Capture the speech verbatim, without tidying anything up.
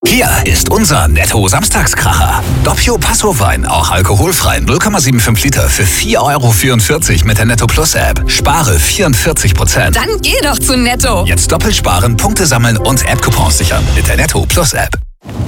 Hier ist unser Netto-Samstagskracher. Doppio Passo-Wein, auch alkoholfrei, null Komma fünfundsiebzig Liter für vier Euro vierundvierzig mit der Netto Plus App. Spare vierundvierzig Prozent. Dann geh doch zu Netto. Jetzt doppelt sparen, Punkte sammeln und App-Coupons sichern mit der Netto Plus App.